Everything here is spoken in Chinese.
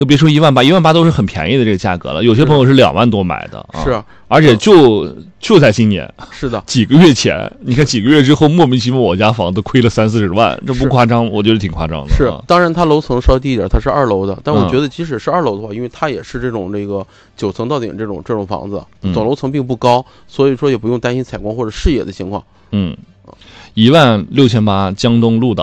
就别说18000，18000都是很便宜的这个价格了。有些朋友是2万多买的啊， 是， 而且就在今年， 是的， 几个月前，你看几个月之后，莫名其妙我家房子亏了30-40万，这不夸张？我觉得挺夸张的。 是，当然它楼层稍低一点，它是2楼的，但我觉得即使是2楼的话，因为它也是这种9层到顶这种房子，总楼层并不高，所以说也不用担心采光或者视野的情况。 16800江东鹿岛。